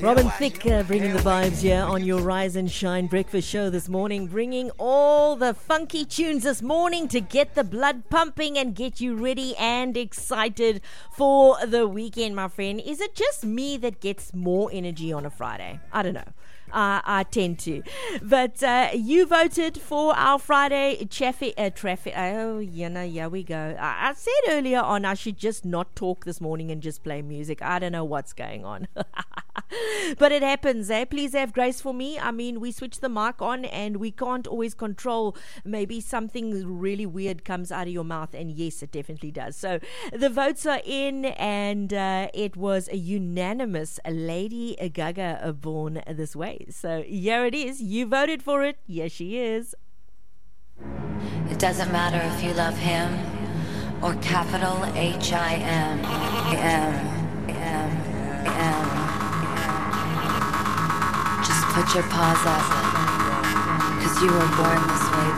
Robin Thicke bringing the vibes here on your Rise and Shine breakfast show this morning, bringing all the funky tunes this morning to get the blood pumping and get you ready and excited for the weekend, my friend. Is it just me that gets more energy on a Friday? I don't know. I tend to. But you voted for our Friday traffic. Oh, here we go. I said earlier on I should just not talk this morning and just play music. I don't know what's going on. But it happens, eh? Please have grace for me. I mean, we switch the mic on and we can't always control. Maybe something really weird comes out of your mouth, and yes, it definitely does. So the votes are in, and it was a unanimous Lady Gaga born this way. So here it is. You voted for it. Yes, she is. It doesn't matter if you love him or capital H-I-M. Just put your paws up, 'cause you were born this way.